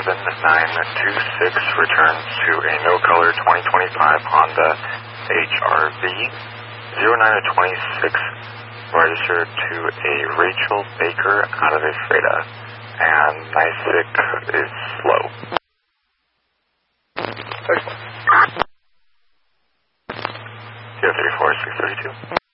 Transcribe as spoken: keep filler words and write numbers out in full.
seven nine two six returns to a no-color twenty twenty-five Honda H R V. zero nine twenty-six registered to a Rachel Baker out of a Freda. And NYSIC is slow. zero three four six three two.